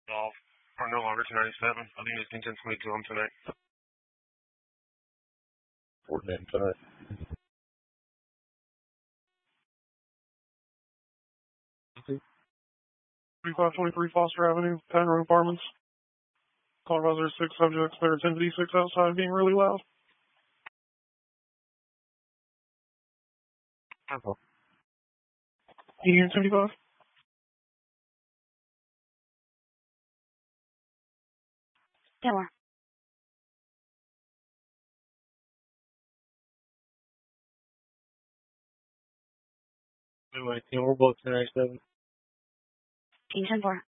Golf are no longer 297. I think it's 1022 on tonight. 49 tonight. 3523 Foster Avenue, Patent Road Apartments. Colorado, there's 6 subjects. They're 1056 outside being really loud. Unit 75. Door. Anyway, we're both 297. Team 10-4.